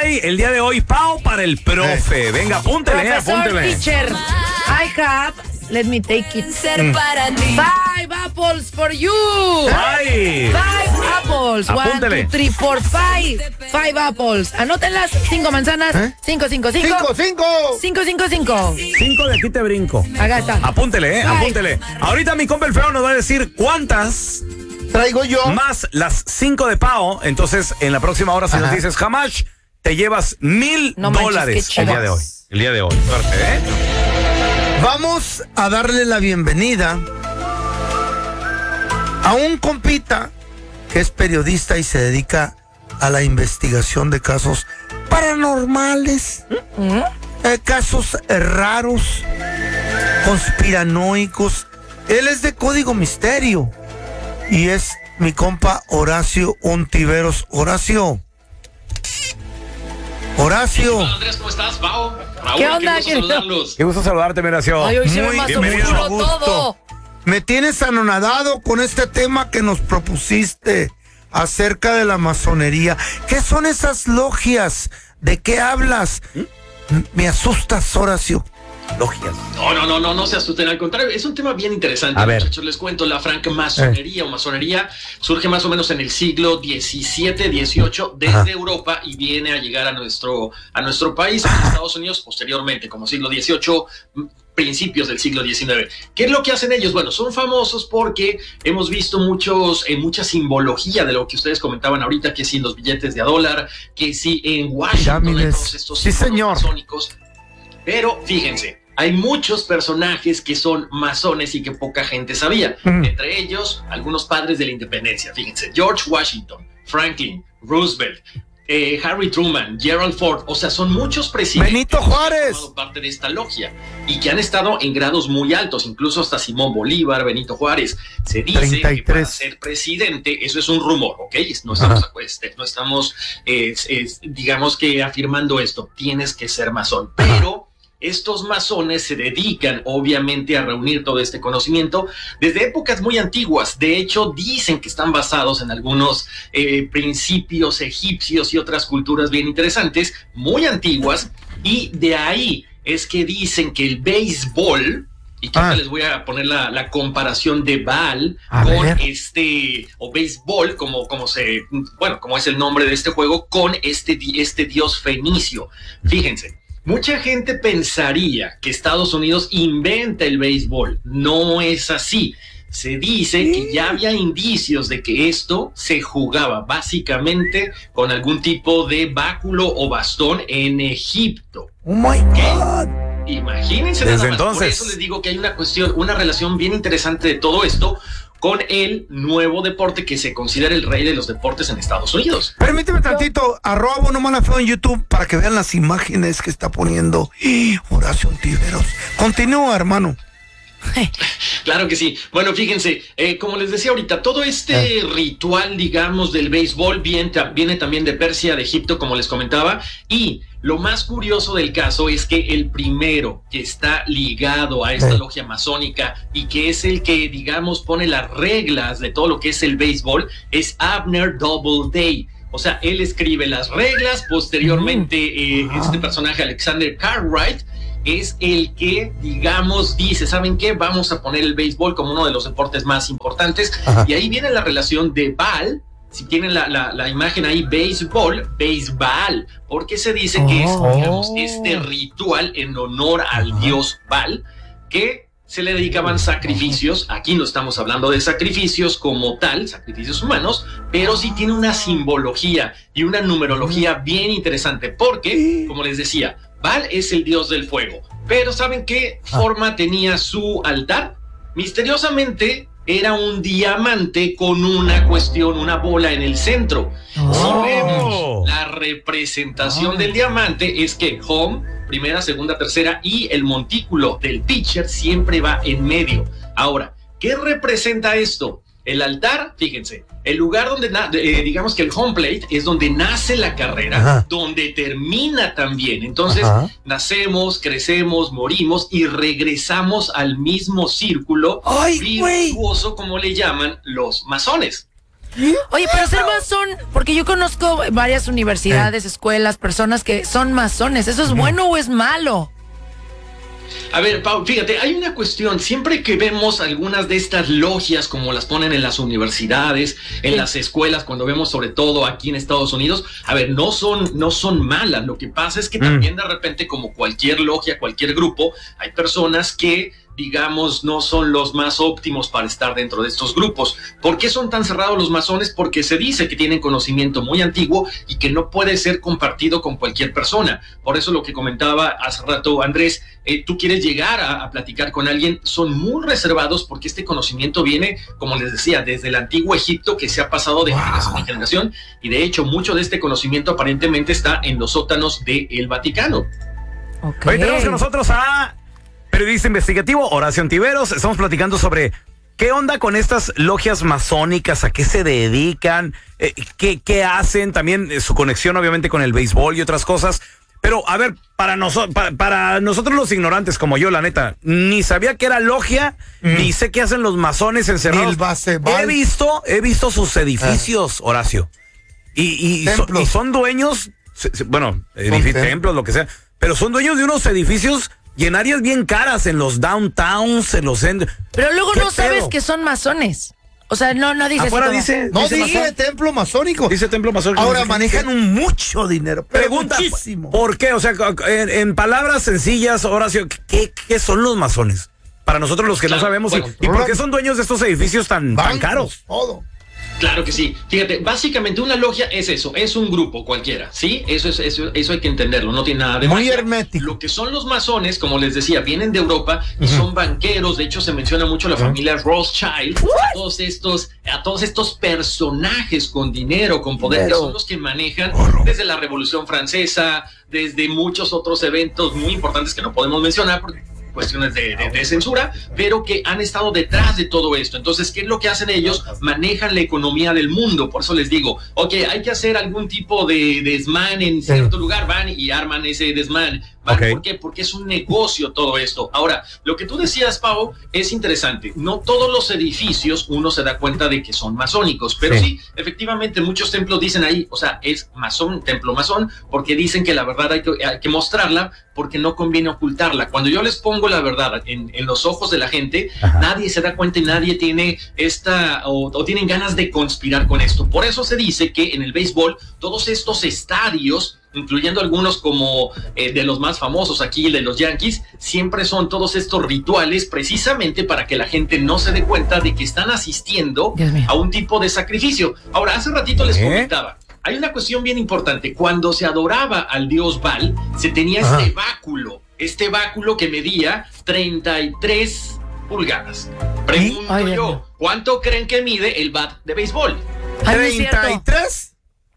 trae el día de hoy Pau para el profe. Venga, apúntele, apúntele. Teacher, I have, let me take it. Ser para ti. 5 apples for you. Ay. 5 apples. Apúntele. 1, 2, 3, 4, 5. 5 apples. Anótenlas. 5 manzanas. 5, 5, 5. 5, 5, 5. 5 de aquí te brinco. Acá está. Apúntele, apúntele. Ahorita mi compa el feo nos va a decir cuántas traigo yo. Más las 5 de Pau. Entonces, en la próxima hora, si nos dices jamás, te llevas $1,000 el día de hoy. El día de hoy. Suerte, ¿eh? Vamos a darle la bienvenida a un compita que es periodista y se dedica a la investigación de casos paranormales, casos raros, conspiranoicos. Él es de Código Misterio y es mi compa Horacio Ontiveros. Horacio. Hola, Andrés, ¿cómo estás? Pau, Raúl, ¿Qué onda, qué gusto saludarlos. Qué gusto saludarte, Horacio. Ay, hoy se ve Muy más bienvenido. oscuro todo. Me tienes anonadado con este tema que nos propusiste acerca de la masonería. ¿Qué son esas logias? ¿De qué hablas? Me asustas, Horacio. Logias. No se asusten, al contrario, es un tema bien interesante, muchachos. Les cuento, la francmasonería o masonería surge más o menos en el siglo XVII, XVIII desde Europa y viene a llegar a nuestro país, a Estados Unidos, posteriormente, como siglo XVIII, principios del siglo XIX. ¿Qué es lo que hacen ellos? Bueno, son famosos porque hemos visto mucha simbología de lo que ustedes comentaban ahorita, que sí en los billetes de $1, que sí en Washington, hay todos estos símbolos masónicos. Pero fíjense, hay muchos personajes que son masones y que poca gente sabía. Entre ellos, algunos padres de la independencia. Fíjense, George Washington, Franklin, Roosevelt, Harry Truman, Gerald Ford. O sea, son muchos presidentes Benito Juárez, que han formado parte de esta logia y que han estado en grados muy altos, incluso hasta Simón Bolívar, Benito Juárez. Se dice 33. Que para ser presidente, eso es un rumor, ¿ok? No estamos digamos que afirmando esto, tienes que ser masón, pero estos masones se dedican obviamente a reunir todo este conocimiento desde épocas muy antiguas. De hecho, dicen que están basados en algunos principios egipcios y otras culturas bien interesantes, muy antiguas, y de ahí es que dicen que el béisbol, y que les voy a poner la comparación de Baal con o béisbol, como es el nombre de este juego, con este dios fenicio. Fíjense. Mucha gente pensaría que Estados Unidos inventa el béisbol. No es así. Se dice que ya había indicios de que esto se jugaba básicamente con algún tipo de báculo o bastón en Egipto. ¡Oh, my God! Imagínense desde nada más. entonces. Por eso les digo que hay una relación bien interesante de todo esto con el nuevo deporte que se considera el rey de los deportes en Estados Unidos. Permíteme tantito, @bonomalafeo en YouTube para que vean las imágenes que está poniendo Horacio Ontiveros. Continúa, hermano. Claro que sí. Bueno, fíjense, como les decía ahorita, todo este ritual, digamos, del béisbol viene también de Persia, de Egipto, como les comentaba, y lo más curioso del caso es que el primero que está ligado a esta logia masónica y que es el que, digamos, pone las reglas de todo lo que es el béisbol es Abner Doubleday. O sea, él escribe las reglas, posteriormente este personaje, Alexander Cartwright, es el que, digamos, dice, ¿saben qué? Vamos a poner el béisbol como uno de los deportes más importantes. Y ahí viene la relación de Baal. Si tienen la imagen ahí, béisbol, porque se dice que es, digamos, este ritual en honor al dios Baal, que se le dedicaban sacrificios. Aquí no estamos hablando de sacrificios como tal, sacrificios humanos, pero sí tiene una simbología y una numerología bien interesante, porque, como les decía, Baal es el dios del fuego, pero ¿saben qué forma tenía su altar? Misteriosamente era un diamante con una bola en el centro. Si vemos la representación del diamante, es que home, primera, segunda, tercera, y el montículo del pitcher siempre va en medio. Ahora, ¿qué representa esto? El altar, fíjense, el lugar donde, digamos que el home plate es donde nace la carrera, donde termina también. Entonces, nacemos, crecemos, morimos y regresamos al mismo círculo virtuoso, como le llaman los masones. Oye, pero ser masón, porque yo conozco varias universidades, escuelas, personas que son masones. ¿Eso es bueno o es malo? A ver, Pau, fíjate, hay una cuestión. Siempre que vemos algunas de estas logias, como las ponen en las universidades, en las escuelas, cuando vemos sobre todo aquí en Estados Unidos, a ver, no son malas. Lo que pasa es que también de repente, como cualquier logia, cualquier grupo, hay personas que, digamos, no son los más óptimos para estar dentro de estos grupos. ¿Por qué son tan cerrados los masones? Porque se dice que tienen conocimiento muy antiguo y que no puede ser compartido con cualquier persona. Por eso lo que comentaba hace rato Andrés, tú quieres llegar a platicar con alguien, son muy reservados porque este conocimiento viene, como les decía, desde el antiguo Egipto, que se ha pasado de generación en generación, y de hecho mucho de este conocimiento aparentemente está en los sótanos del Vaticano. Okay. Hoy tenemos con nosotros a periodista investigativo Horacio Ontiveros. Estamos platicando sobre qué onda con estas logias masónicas, a qué se dedican, qué hacen, también su conexión obviamente con el béisbol y otras cosas. Pero a ver, para nosotros los ignorantes como yo, la neta, ni sabía que era logia, ni sé qué hacen los masones encerrados. He visto sus edificios, Horacio, y son dueños, templos, lo que sea, pero son dueños de unos edificios y en áreas bien caras, en los downtowns, en los centros. Pero luego no sabes que son masones. O sea, no dices. Afuera dice templo masónico. Dice templo masónico. Ahora manejan mucho dinero. Pregunta, muchísimo. ¿Por qué? O sea, en palabras sencillas, Horacio, ¿qué son los masones? Para nosotros los que no sabemos. Bueno, ¿y por qué son dueños de estos edificios tan caros? Todo. Claro que sí. Fíjate, básicamente una logia es eso, es un grupo cualquiera, ¿sí? Eso hay que entenderlo, no tiene nada de muy hermético. Lo que son los masones, como les decía, vienen de Europa y son banqueros. De hecho, se menciona mucho la familia Rothschild, a todos estos personajes con dinero, con poder, que son los que manejan desde la Revolución Francesa, desde muchos otros eventos muy importantes que no podemos mencionar porque cuestiones de censura, pero que han estado detrás de todo esto. Entonces, ¿qué es lo que hacen ellos? Manejan la economía del mundo. Por eso les digo, hay que hacer algún tipo de desmán en cierto lugar, van y arman ese desmán. ¿Por qué? Porque es un negocio todo esto. Ahora, lo que tú decías, Pau, es interesante. No todos los edificios uno se da cuenta de que son masónicos, pero sí, efectivamente, muchos templos dicen ahí, o sea, es masón, templo masón, porque dicen que la verdad hay que mostrarla, porque no conviene ocultarla. Cuando yo les pongo la verdad en los ojos de la gente, nadie se da cuenta y nadie tiene o tienen ganas de conspirar con esto. Por eso se dice que en el béisbol, todos estos estadios, incluyendo algunos como de los más famosos aquí, de los Yankees, siempre son todos estos rituales precisamente para que la gente no se dé cuenta de que están asistiendo a un tipo de sacrificio. Ahora, hace ratito les comentaba, hay una cuestión bien importante. Cuando se adoraba al dios Baal, se tenía este báculo que medía 33 pulgadas. Pregunto yo, ¿cuánto creen que mide el bat de béisbol? 33.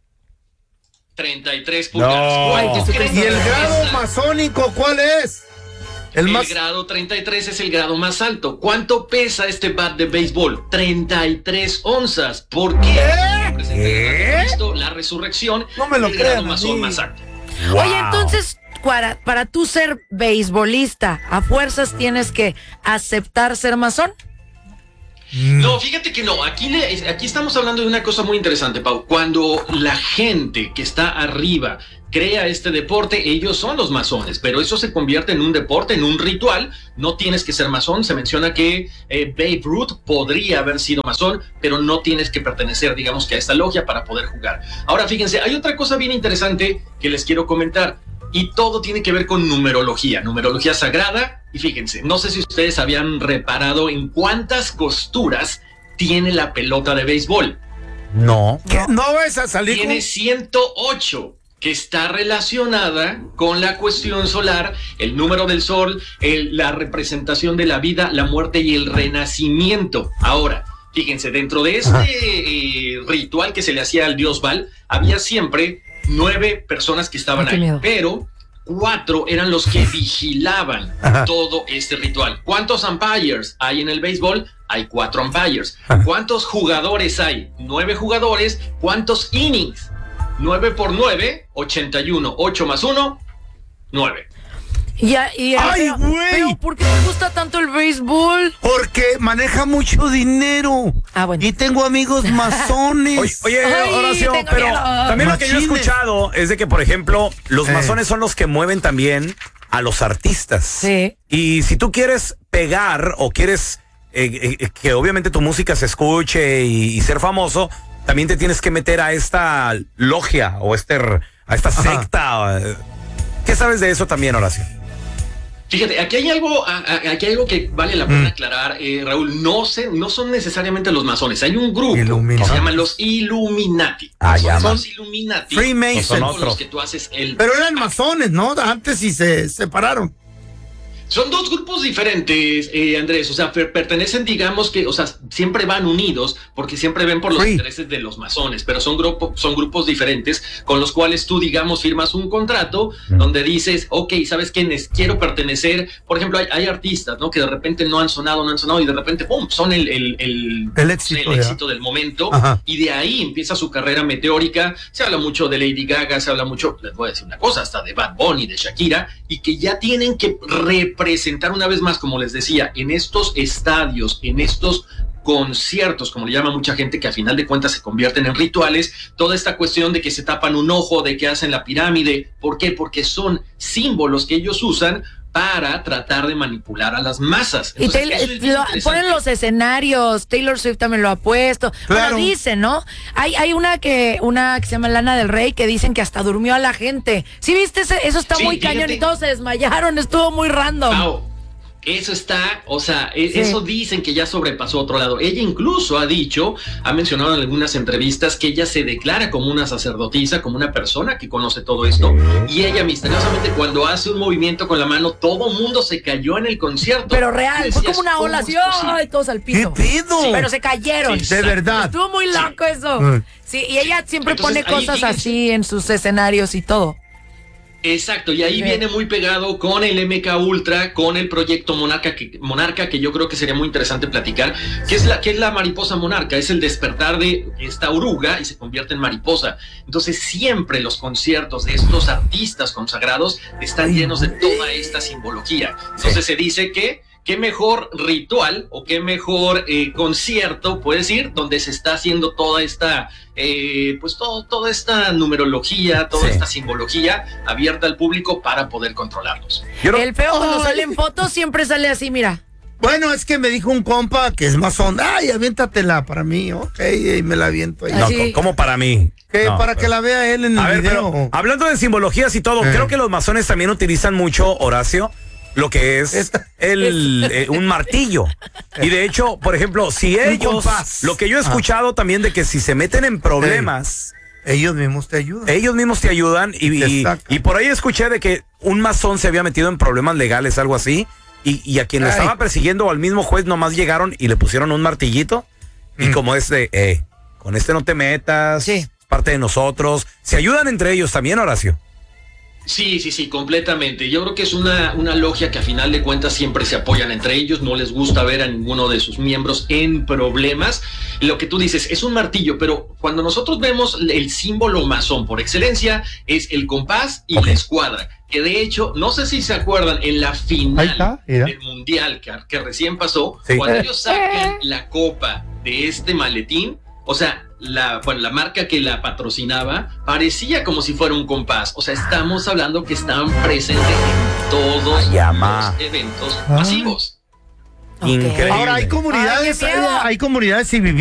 33 pulgadas. ¿Y el grado masónico cuál es? El grado 33 es el grado más alto. ¿Cuánto pesa este bat de béisbol? 33 onzas. ¿Por qué? La resurrección. No me lo el grado masón más alto. Wow. Oye, entonces, para tú ser beisbolista, ¿a fuerzas tienes que aceptar ser masón? No, fíjate que no. Aquí estamos hablando de una cosa muy interesante, Pau. Cuando la gente que está arriba crea este deporte, ellos son los masones, pero eso se convierte en un deporte, en un ritual. No tienes que ser masón. Se menciona que Babe Ruth podría haber sido masón, pero no tienes que pertenecer, digamos, que a esta logia para poder jugar. Ahora, fíjense, hay otra cosa bien interesante que les quiero comentar. Y todo tiene que ver con numerología sagrada. Y fíjense, no sé si ustedes habían reparado en cuántas costuras tiene la pelota de béisbol. No. No vas a salir. Tiene 108, que está relacionada con la cuestión solar, el número del sol, la representación de la vida, la muerte y el renacimiento. Ahora, fíjense, dentro de este ritual que se le hacía al dios Baal, había siempre 9 personas que estaban ahí, pero 4 eran los que vigilaban todo este ritual. ¿Cuántos umpires hay en el béisbol? Hay 4 umpires. ¿Cuántos jugadores hay? 9 jugadores. ¿Cuántos innings? 9 por 9, 81. 8 más 1, 9. ¡Ay, güey! Pero ¿por qué te gusta tanto el béisbol? Porque maneja mucho dinero. Bueno. Y tengo amigos masones. Oye, Ay, Horacio, tengo pero miedo. también lo que yo he Machines. escuchado es de que, por ejemplo, los masones son los que mueven también a los artistas. Sí. Y si tú quieres pegar o quieres que obviamente tu música se escuche y ser famoso, también te tienes que meter a esta logia o a esta secta. ¿Qué sabes de eso también, Horacio? Fíjate, aquí hay algo que vale la pena aclarar, Raúl. No son necesariamente los masones. Hay un grupo que se llama los Illuminati. Ya. Son los Illuminati. Freemasons. Son Otros. los que tú haces Pero eran masones, ¿no? Antes sí se separaron. Son dos grupos diferentes, Andrés. O sea, pertenecen, digamos que, o sea, siempre van unidos porque siempre ven por los intereses de los masones, pero son grupos diferentes con los cuales tú, digamos, firmas un contrato donde dices, ok, ¿sabes quién es? Quiero pertenecer. Por ejemplo, hay artistas, ¿no? Que de repente no han sonado y de repente, ¡pum!, son el éxito del momento. Ajá. Y de ahí empieza su carrera meteórica. Se habla mucho de Lady Gaga, se habla mucho, les voy a decir una cosa, hasta de Bad Bunny, de Shakira, y que ya tienen que presentar una vez más, como les decía, en estos estadios, en estos conciertos, como le llama mucha gente, que a final de cuentas se convierten en rituales, toda esta cuestión de que se tapan un ojo, de que hacen la pirámide. ¿Por qué? Porque son símbolos que ellos usan para tratar de manipular a las masas. Entonces, ponen los escenarios, Taylor Swift también lo ha puesto. Claro. Bueno, dicen, ¿no? Hay una que se llama Lana del Rey que dicen que hasta durmió a la gente. ¿Sí viste? Eso está muy cañón y todos se desmayaron, estuvo muy random. Eso está, o sea, eso dicen que ya sobrepasó a otro lado. Ella incluso ha mencionado en algunas entrevistas que ella se declara como una sacerdotisa, como una persona que conoce todo esto, y ella misteriosamente cuando hace un movimiento con la mano, todo mundo se cayó en el concierto. Pero real, fue como una ola así, ¡ay!, todos al piso. ¿Qué pedo? Sí, pero se cayeron. De verdad. Estuvo muy loco eso. Sí, y ella siempre pone cosas así en sus escenarios y todo. Exacto, y ahí viene muy pegado con el MK Ultra, con el proyecto Monarca, que yo creo que sería muy interesante platicar, que es la mariposa monarca, es el despertar de esta oruga y se convierte en mariposa. Entonces siempre los conciertos de estos artistas consagrados están llenos de toda esta simbología. Entonces se dice que qué mejor ritual o qué mejor concierto, puedes ir, donde se está haciendo toda esta, toda esta numerología, toda esta simbología abierta al público para poder controlarlos. El feo cuando salen fotos siempre sale así, mira. Bueno, es que me dijo un compa que es masón. Ay, aviéntatela para mí, ok, y me la aviento ahí. No, ¿cómo para mí? Para que la vea él en el video. Pero, hablando de simbologías y todo, creo que los masones también utilizan mucho, Horacio, lo que es un martillo. Y de hecho, por ejemplo, si ellos, lo que yo he escuchado también de que si se meten en problemas, ellos mismos te ayudan. Ellos mismos te ayudan y por ahí escuché de que un masón se había metido en problemas legales, algo así, y a quien lo estaba persiguiendo o al mismo juez nomás llegaron y le pusieron un martillito y como con este no te metas, es parte de nosotros. Se ayudan entre ellos también, Horacio. Sí, completamente. Yo creo que es una logia que a final de cuentas siempre se apoyan entre ellos, no les gusta ver a ninguno de sus miembros en problemas. Lo que tú dices es un martillo, pero cuando nosotros vemos el símbolo masón por excelencia es el compás y la escuadra, que de hecho, no sé si se acuerdan, en la final del mundial que recién pasó, cuando ellos sacan la copa de este maletín, o sea, la marca que la patrocinaba parecía como si fuera un compás. O sea, estamos hablando que estaban presentes en todos los eventos masivos. Increíble. Ahora hay comunidades, Ay, qué miedo. hay comunidades